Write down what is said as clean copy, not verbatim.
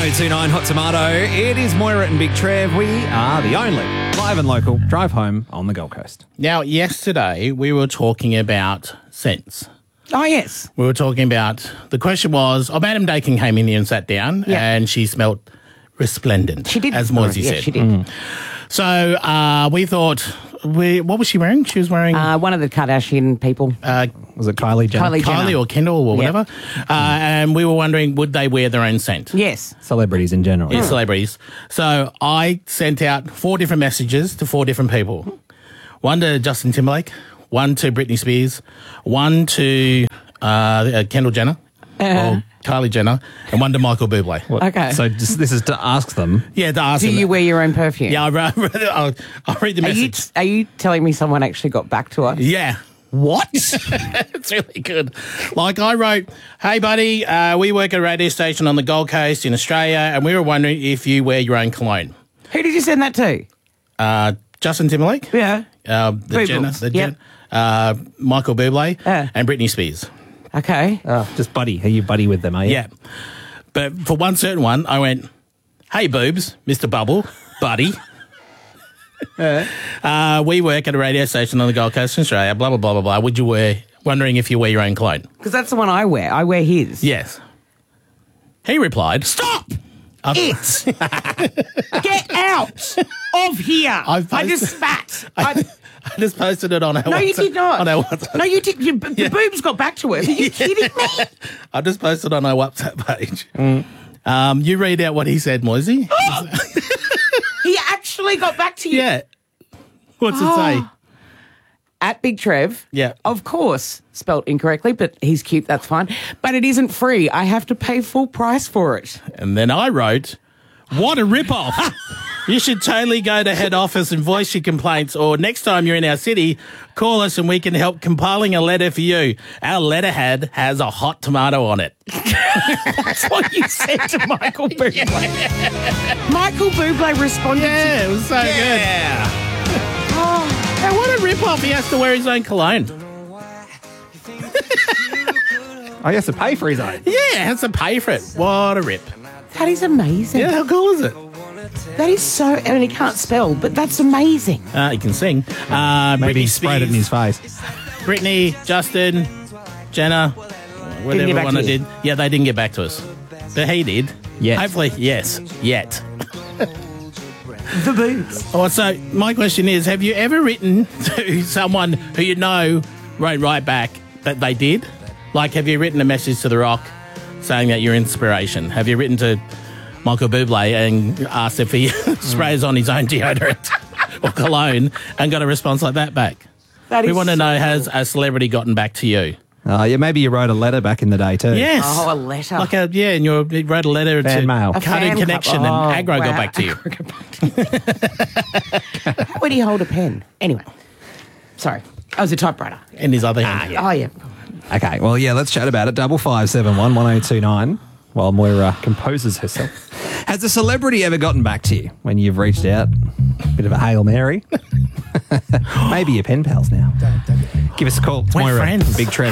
1029 Hot Tomato. It is Moira and Big Trev. We are the only live and local drive home on the Gold Coast. Now, yesterday we were talking about scents. Oh, yes. We were talking about, the question was, Madam Dakin came in here and sat down and she smelt resplendent. She did. As Moisey said. She did. So we thought, what was she wearing? She was wearing... One of the Kardashian people. Was it Kylie Jenner? Kylie Jenner. Kylie or Kendall or whatever. And we were wondering, would they wear their own scent? Yes. Celebrities in general. Yeah, celebrities. So I sent out 4 different messages to 4 different people. One to Justin Timberlake, one to Britney Spears, one to Kendall Jenner or Kylie Jenner, and one to Michael Bublé. What? Okay. So this is to ask them. Yeah, to ask Do them. you wear your own perfume? Yeah, I'll read the message. Are you telling me someone actually got back to us? Yeah. What? It's really good. Like I wrote, hey, buddy, we work at a radio station on the Gold Coast in Australia, and we were wondering if you wear your own cologne. Who did you send that to? Justin Timberlake, Yeah. the Jenner, Michael Bublé, and Britney Spears. Okay. Just buddy. Are you buddy with them, are you? Yeah. But for one certain one, I went, hey, boobs, Mr. Bubble, buddy. We work at a radio station on the Gold Coast in Australia, blah, blah, blah, blah, blah. Wondering if you wear your own cologne? Because that's the one I wear. I wear his. Yes. He replied, Stop it! Get out of here! I just spat. I just posted it on our No, you did not. On our WhatsApp. No, you did. The boobs got back to us. Are you kidding me? I just posted on our WhatsApp page. You read out what he said, Moisey. He actually got back to you. Yeah. What's it say? At Big Trev. Yeah. Of course, spelt incorrectly, but he's cute, that's fine. But it isn't free. I have to pay full price for it. And then I wrote, what a rip-off. You should totally go to head office and voice your complaints, or next time you're in our city, call us and we can help compiling a letter for you. Our letterhead has a hot tomato on it. That's what you said to Michael Bublé. Michael Bublé responded Yeah, it was so good. Now, what a rip-off. He has to wear his own cologne. Oh, he has to pay for his own. Yeah, has to pay for it. What a rip. That is amazing. Yeah, how cool is it? That is so... I mean, he can't spell, but that's amazing. He can sing. Maybe Britney he sprayed it in his face. Brittany, Justin, Jenna, whatever back one to I you. did. Yeah, they didn't get back to us. But he did. Yet. Hopefully, yes. Yet. The boobs. Oh, so my question is, have you ever written to someone who you know wrote right back that they did? Like, have you written a message to The Rock saying that you're inspiration? Have you written to Michael Bublé and asked if he sprays on his own deodorant or cologne and got a response like that back? That We is want to so know, has cool. a celebrity gotten back to you? Yeah, maybe you wrote a letter back in the day too. Yes. Oh, a letter. And you wrote a letter Fan to mail. A Cartoon fan Connection club. Oh, and Agro got wow. back to you. Agro got back to you. How would he hold a pen? Anyway. Sorry. I was a typewriter. In his other hand. Oh, yeah. Okay, well, yeah, let's chat about it. 5571 1029 while Moira composes herself. Has a celebrity ever gotten back to you when you've reached out? Bit of a Hail Mary. Maybe you're pen pals now. Give us a call. It's We're Moira friends. from Big Trev.